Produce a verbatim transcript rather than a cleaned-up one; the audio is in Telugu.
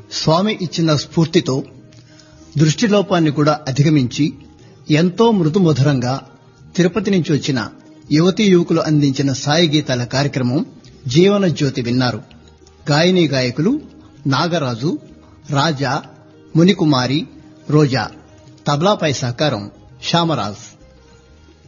స్వామి ఇచ్చిన స్ఫూర్తితో దృష్టిలోపాన్ని కూడా అధిగమించి ఎంతో మృదుమధురంగా తిరుపతి నుంచి వచ్చిన యువతీ యువకులు అందించిన సాయి గీతాల కార్యక్రమం జీవన జ్యోతి విన్నారు. గాయనీ గాయకులు నాగరాజు, రాజా, మునికుమారి, రోజా. తబలాపై సహకారం శ్యామరాజ్.